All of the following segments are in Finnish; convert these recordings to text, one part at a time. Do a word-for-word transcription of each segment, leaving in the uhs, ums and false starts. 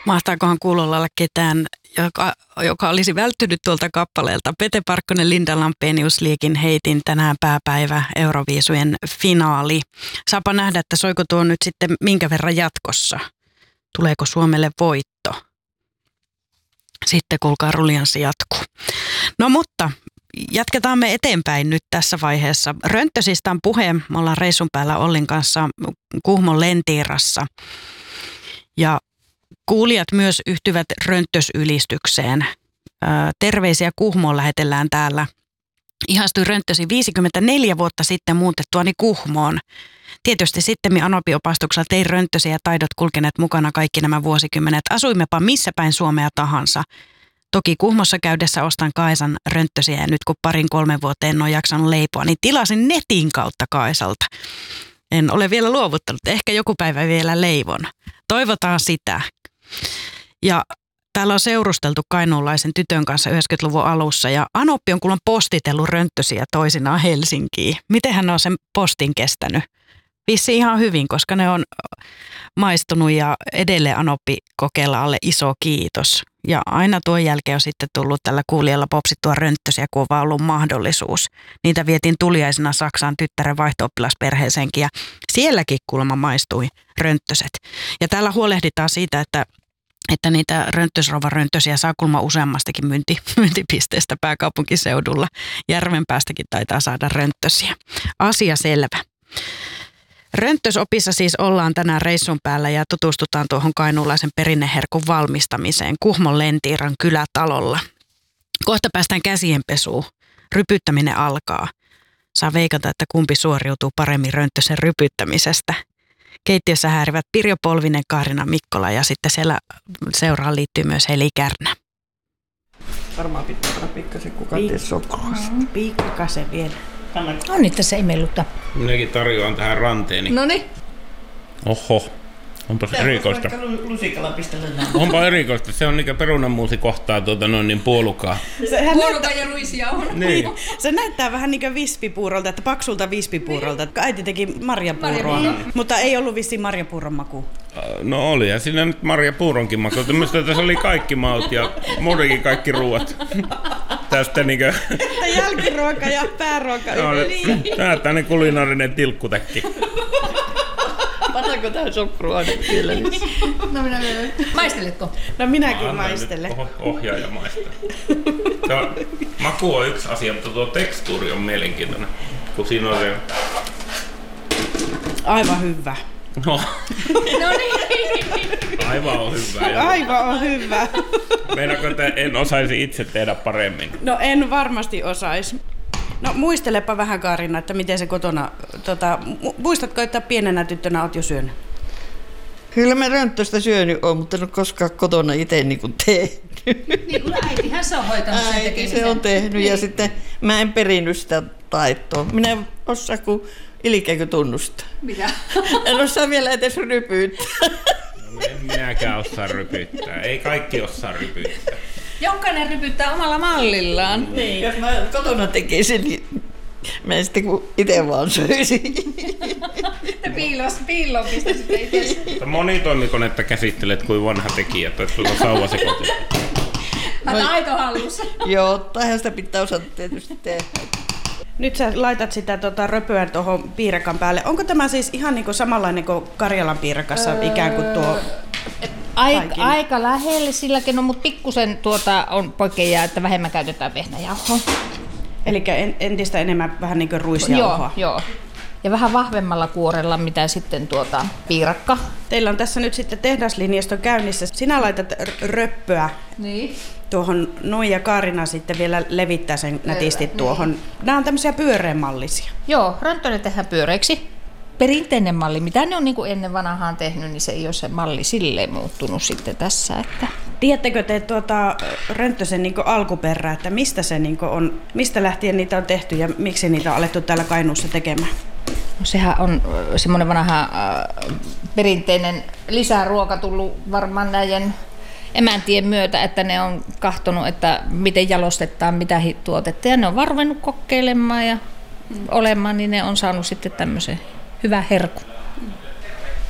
Mahtaakohan kuulolla olla ketään, joka, joka olisi välttynyt tuolta kappaleelta. Pete Parkkonen, Linda Lampenius, Liekin heitin tänään pääpäivä Euroviisujen finaali. Saapa nähdä, että soiko tuo nyt sitten minkä verran jatkossa. Tuleeko Suomelle voitto? Sitten kuulkaa ruljanssi jatkuu. No mutta jatketaan me eteenpäin nyt tässä vaiheessa. Rönttösistä on puhe. Me ollaan reissun päällä Ollin kanssa Kuhmon Lentiirassa. Ja kuulijat myös yhtyvät rönttösylistykseen. Terveisiä Kuhmoon lähetellään täällä. Ihastuin Rönttösi viisikymmentäneljä vuotta sitten muutettuani Kuhmoon. Tietysti sitten Anopi-opastuksella tein Rönttösiä ja taidot kulkeneet mukana kaikki nämä vuosikymmenet. Asuimmepa missä päin Suomea tahansa. Toki Kuhmossa käydessä ostan Kaisan Rönttösiä ja nyt kun parin kolmen vuoteen en ole jaksanut leipoa, niin tilasin netin kautta Kaisalta. En ole vielä luovuttanut, ehkä joku päivä vielä leivon. Toivotaan sitä. Ja täällä on seurusteltu kainuulaisen tytön kanssa yhdeksänkymmentäluvun alussa ja Anoppi on kuulemma postitellut Rönttösiä toisinaan Helsinkiin. Miten hän on sen postin kestänyt? Vissi ihan hyvin, koska ne on maistunut ja edelleen Anoppi kokeilalle iso kiitos. Ja aina tuon jälkeen on sitten tullut tällä kuulijalla popsittua Rönttösiä, kun on vaan ollut mahdollisuus. Niitä vietiin tuliaisena Saksaan tyttären vaihto-oppilasperheeseenkin ja sielläkin kuulemma maistui Rönttöset. Ja täällä huolehditaan siitä, että että niitä rönttösrova rönttösiä saa kulma useammastakin myynti, myyntipisteestä pääkaupunkiseudulla. Järvenpäästäkin taitaa saada rönttösiä. Asia selvä. Rönttösopissa siis ollaan tänään reissun päällä ja tutustutaan tuohon kainuulaisen perinneherkun valmistamiseen Kuhmon Lentiiran kylätalolla. Kohta päästään käsienpesuun. Rypyttäminen alkaa. Saa veikata, että kumpi suoriutuu paremmin Rönttösen rypyttämisestä. Keittiössä häärivät Pirjo Polvinen, Kaarina Mikkola ja sitten siellä seuraan liittyy myös Heli Kärnä. Varmaan pitää panna pikkasen kukateen sokrua. Pikkasen vielä. On nyt tässä imellutta. Minäkin tarjoan tähän ranteeni. Noniin. Oho, onpas erikoista. Lusikalla pistellä näin. Onpa erikoista. Se on niin perunanmuusi kohtaa tuota noin niin puolukaa. Puoluka ja ruisjauhon. Niin. Se näyttää vähän niin kuin vispipuurolta, että paksulta vispipuurolta. Äiti teki marjapuuroa, mutta ei ollut vissiin marjapuuron maku. No oli, ja siinä nyt marjapuuronkin maku. Minusta tässä oli kaikki maut ja muutenkin kaikki ruuat. Tästä niinkö... Että jälkiruoka ja pääruoka no, yhdessä. Tämä on tämmöinen kulinaarinen tilkkutäkki. Pannaanko tähän sokrua nyt vielä? No minä vielä. Maisteletko? No minäkin maistelen. Ohjaaja maistaa. Tuo, maku on yksi asia, mutta tuo tekstuuri on mielenkiintoinen. Kun siinä on se... Aivan hyvä. No. No niin. Aivan on hyvä. Aivan on hyvä. Meinaatko, että en osaisi itse tehdä paremmin? No en varmasti osaisi. No muistelepa vähän Kaarina, että miten se kotona, tota, muistatko, että pienenä tyttönä olet jo syönyt? Kyllä mä rönttöstä syönyt oon, mutta en ole koskaan kotona itse niin kuin tehnyt. Niin kuin äitihän se on hoitanut sen Äiti tekemisen. se on tehnyt niin. Ja sitten mä en perinnyt sitä taitoa. Minä en osaa kuin ilkeäkö tunnustaa. Mitä? En osaa vielä edes rypyyttää. No, en minäkään osaa rypyttää. Ei kaikki osaa rypyttää. Jokainen rypyttää omalla mallillaan. Niin, jos mä kotona tekisin, niin mä en sitten kun itse vaan söisin. Piilos, piiloon pistä sitten itse. Monitoimikonetta käsittelet kuin vanha tekijä, että sulla on sauva sekoitus. Mä oon aito hallussa. Joo, taihan sitä pitää osata tietysti tehdä. Nyt sä laitat sitä tota, röpöä tuohon piirakan päälle. Onko tämä siis ihan niin kuin samanlainen kuin Karjalan piirakassa öö, ikään kuin tuo? Aika, aika lähelle silläkin, no, mutta pikkusen tuota on poikkeaa, että vähemmän käytetään vehnäjauhoa. Eli entistä enemmän vähän niin kuin ruisjauhoa. Joo, joo. Ja vähän vahvemmalla kuorella, mitä sitten tuota piirakka. Teillä on tässä nyt sitten tehdaslinjasto käynnissä. Sinä laitat röppöä niin tuohon noin ja Kaarina sitten vielä levittää sen nätisti tuohon. Niin. Nämä on tämmöisiä pyöreämallisia. Joo, rönttönen tehdään pyöreiksi. Perinteinen malli, mitä ne on niin kuin ennen vanhaan tehnyt, niin se ei ole se malli silleen muuttunut sitten tässä. Että... Tiedättekö te tuota, Rönttösen niin kuin alkuperää, että mistä, se niin kuin on, mistä lähtien niitä on tehty ja miksi niitä on alettu täällä Kainuussa tekemään? No, sehän on semmoinen vanha äh, perinteinen lisäruoka tullut varmaan näiden emäntien myötä, että ne on kahtonut, että miten jalostetaan, mitä tuotetta. Ja ne on vaan ruvennut kokeilemaan ja mm. olemaan, niin ne on saanut sitten tämmöisen hyvän herkun.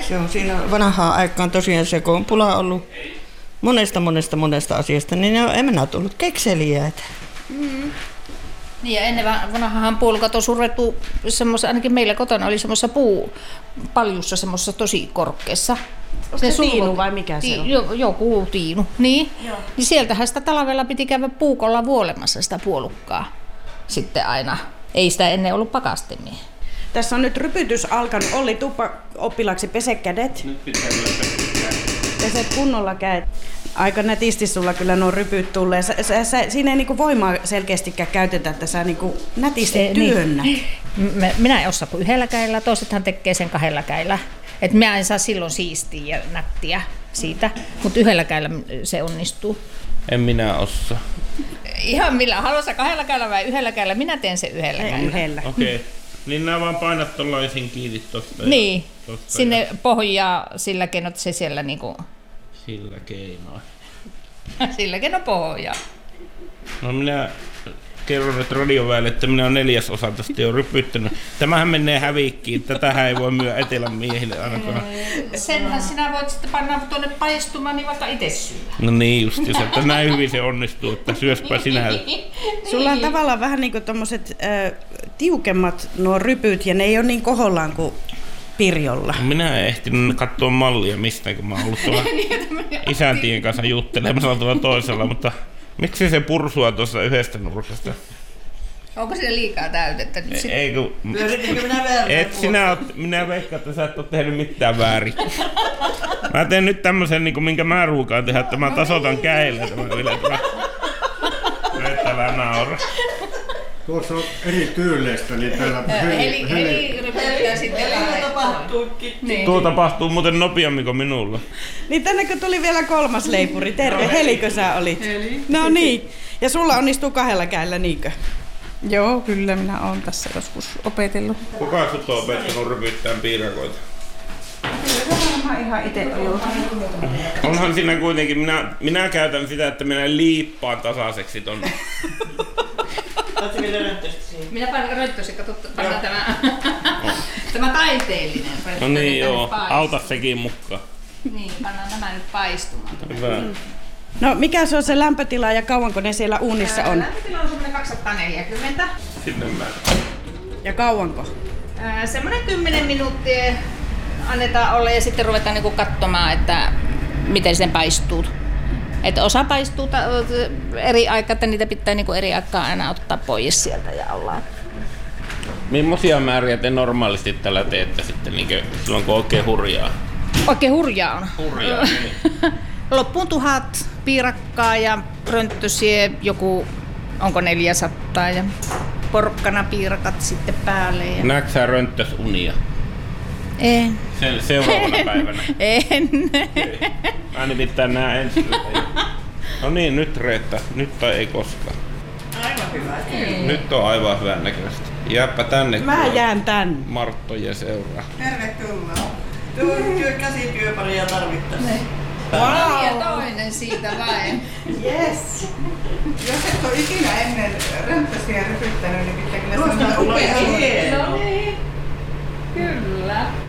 Se on siinä vanhaan aikaan tosiaan se, kun on pula ollut monesta, monesta, monesta asiasta, niin ne on emännät tullut kekseliäitä. Mm. Niin ja ennen vanhahan puolukat on surrettu semmoisessa, ainakin meillä kotona oli semmoisessa puupaljussa semmoisessa tosi korkeassa. Onko se tiinu vai mikä se on? Jo, joku tiinu, niin. Niin sieltähän sitä talvella piti käydä puukolla vuolemassa sitä puolukkaa sitten aina. Ei sitä ennen ollut pakastimia. Tässä on nyt rypytys alkanut. Olli, tuppa oppilaksi, pese kädet. Nyt pitää kyllä kädet. Peset kunnolla kädet. Aika nätisti sulla kyllä nuo rypyt tulee. Sä, sä, sä, siinä ei niinku voimaa selkeästikään käytetä, että sä niinku nätisti työnnät. Niin. Minä en osaa kuin yhdellä kädellä, toisethan tekee sen kahdella kädellä. Et minä en saa silloin siistiä ja nättiä siitä, mutta yhdellä kädellä se onnistuu. En minä osaa. Ihan millä, haluaisi kahdella kädellä vai yhdellä kädellä? Minä teen sen yhdellä Ei, kädellä. yhdellä. Okei. Okay. Niin nämä vaan painat tuollaisiin kiinni tosta. Niin, ja tosta sinne ja pohjaa sillä keinoin, että se siellä niinku, sillä keinoin. sillä keinoin pohjaa. No minä kerron nyt radioväelle, että minä olen neljäs osa tästä jo rypyttänyt. Tämähän menee hävikkiin. Tätähän ei voi myydä etelän miehille ainakaan. Senhän sinä voit sitten panna tuonne paistumaan, niin vaikka itse syödä. No niin just, että näin hyvin se onnistuu, että syöspä sinä. Sulla on tavallaan vähän niinku tommoset äh, tiukemmat nuo rypyt ja ne ei ole niin kohollaan kuin Pirjolla. Minä en ehtinyt katsoa mallia mistään, kun mä oon ollut tuolla isäntien kanssa juttelemassa tuolla toisella, mutta miksi se pursua tuossa yhdestä nurkasta? Onko siinä liikaa täytettä nyt sitten? Ei kun... Pyöritikö minä väärin? Et sinä oot, minä veikkaan, että sä et ole tehnyt mitään väärin. Mä teen nyt tämmösen, niin kuin, minkä mä ruukaan tehdä, että mä tasoitan käillä tämän yleensä. Nyt älä naura. Tuossa on eri tyyleistä, niin täällä Eli, eli rypyttää sitten tapahtuukin. Niin. Tuo tapahtuu muuten nopeammin kuin minulla. Niin tänne tuli vielä kolmas leipuri. Terve, Helikö sä olit? Heli. No niin. Ja sulla onnistuu kahdella kädellä, niinkö? Joo, kyllä minä olen tässä joskus opetellut. Kuka sut on opettanut rypyttämään piirakoita? Kyllä se varmaan ihan itse ollut. Onhan siinä kuitenkin, minä, minä käytän sitä, että minä liippaan tasaiseksi ton. Oletko vielä röntöstä siihen? Minä painan rönttösi, kato, pannaan tämä, tämä taiteellinen. No niin joo, Paistu. auta sekin mukaan. Niin, pannaan tämä nyt paistumaan. Hyvä. No mikä se on se lämpötila ja kauanko ne siellä uunissa on? Lämpötila on semmoinen kaksisataaneljäkymmentä. Sinne mä. Ja kauanko? Ää, semmoinen kymmenen minuuttia annetaan olla ja sitten ruvetaan niinku katsomaan, että miten sen paistuu. Että osa paistuu ta- eri aikaa, että niitä pitää niinku eri aikaa aina ottaa pois sieltä ja ollaan. Millaisia määriä te normaalisti tällä teette sitten, niin silloin kun oikein hurjaa? Oikein hurjaa on. Hurjaa, niin. Loppuun tuhat piirakkaa ja rönttösiä joku, onko neljäsataa ja porkkana piirakat sitten päälle. Ja... Näetkö sä rönttösunia? En. Sen seuraavana päivänä? En. Mä nimittäin nää ensin. No niin, nyt Reetta. Nyt tai ei koskaan. Aivan hyvä. Nyt on aivan hyvän näköistä. Jääpä tänne. Mä kun jään tänne. Marttojen seuraa. Tervetuloa. Työ, työ, käsityöparia tarvittaisiin. Wow. Ja toinen siitä vain. Yes. Jos et ole ikinä ennen rönttösiä rypyttänyt, niin pitää kyllä Tuosta sanoa tulee upea. hieno. No niin. Kyllä.